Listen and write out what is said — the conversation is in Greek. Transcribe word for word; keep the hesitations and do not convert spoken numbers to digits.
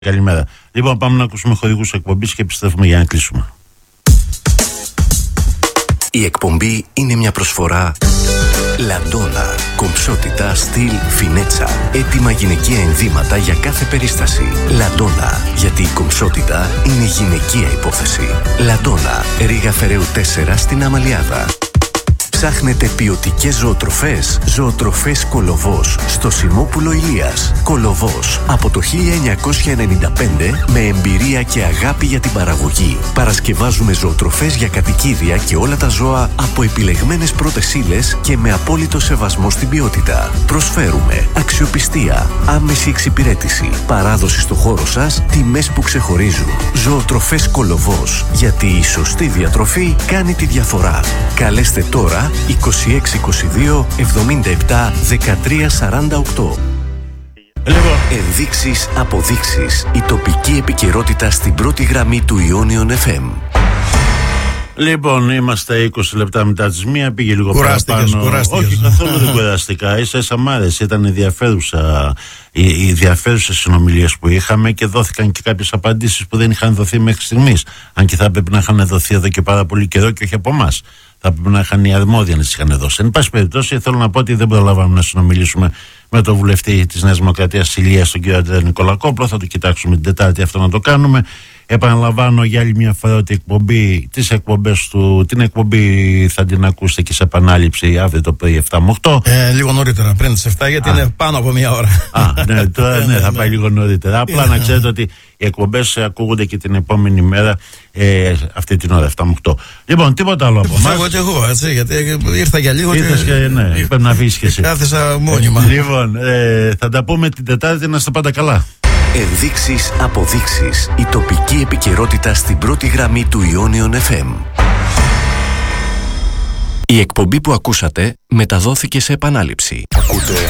Καλημέρα. Λοιπόν, πάμε να ακούσουμε χορηγούς εκπομπής και επιστρέφουμε για να κλείσουμε. Η εκπομπή είναι μια προσφορά Λαντόνα. Κομψότητα, στυλ, φινέτσα. Έτοιμα γυναικεία ενδύματα για κάθε περίσταση. Λαντόνα. Γιατί η κομψότητα είναι γυναικεία υπόθεση. Λαντόνα. Ρήγα Φεραίου τέσσερα στην Αμαλιάδα. Ψάχνετε ποιοτικές ζωοτροφές? Ζωοτροφές Κολοβός στο Σιμόπουλο Ηλίας. Κολοβός από το χίλια εννιακόσια ενενήντα πέντε με εμπειρία και αγάπη για την παραγωγή. Παρασκευάζουμε ζωοτροφές για κατοικίδια και όλα τα ζώα από επιλεγμένες πρώτες ύλες και με απόλυτο σεβασμό στην ποιότητα. Προσφέρουμε αξιοπιστία, άμεση εξυπηρέτηση, παράδοση στο χώρο σας, τιμές που ξεχωρίζουν. Ζωοτροφές Κολοβός. Γιατί η σωστή διατροφή κάνει τη διαφορά. Καλέστε τώρα είκοσι έξι είκοσι δύο εβδομήντα επτά δεκατρία σαράντα οκτώ. Λοιπόν. Ενδείξεις, αποδείξεις. Η τοπική επικαιρότητα στην πρώτη γραμμή του Ιόνιον εφ εμ. Λοιπόν, είμαστε είκοσι λεπτά μετά τις μία. Πήγε λίγο κουράστηκες, παραπάνω. κουράστηκες. Όχι, καθόλου δεν κουραστικά. Ίσα ίσα μ' άρεσε. Ήταν ενδιαφέρουσα, οι, οι ενδιαφέρουσες συνομιλίες που είχαμε και δόθηκαν και κάποιες απαντήσεις που δεν είχαν δοθεί μέχρι στιγμής. Αν και θα έπρεπε να είχαν δοθεί εδώ και πάρα πολύ καιρό και όχι από εμάς. Θα πρέπει να είχαν οι αρμόδιοι να τις είχαν δώσει. Εν πάση περιπτώσει, θέλω να πω ότι δεν προλάβαμε να συνομιλήσουμε με τον βουλευτή της Νέας Δημοκρατίας Ηλίας, τον κύριο Αντρέα Νικολακόπουλο. Θα το κοιτάξουμε την Τετάρτη αυτό να το κάνουμε. Επαναλαμβάνω για άλλη μια φορά ότι εκπομπή, τις εκπομπές του, την εκπομπή θα την ακούσετε και σε επανάληψη αύριο το πρωί επτά με οκτώ. Ε, λίγο νωρίτερα, πριν τις επτά, γιατί Α. είναι πάνω από μια ώρα. Α, ναι, τώρα ναι, θα πάει λίγο νωρίτερα. Απλά να ξέρετε ότι οι εκπομπές ακούγονται και την επόμενη μέρα, ε, αυτή την ώρα, επτά με οκτώ. Λοιπόν, τίποτα άλλο από εμάς. Εγώ και εγώ, έτσι, γιατί ήρθα για λίγο. Ήρθες και, ναι, πρέπει να φύγεις και εσύ. Κάθισα μόνιμα. Λοιπόν, ε, θα τα πούμε την Τετάρτη, να είστε πάντα καλά. Ενδείξεις, αποδείξεις. Η τοπική επικαιρότητα στην πρώτη γραμμή του Ιόνιον εφ εμ. Η εκπομπή που ακούσατε μεταδόθηκε σε επανάληψη. Ακούτε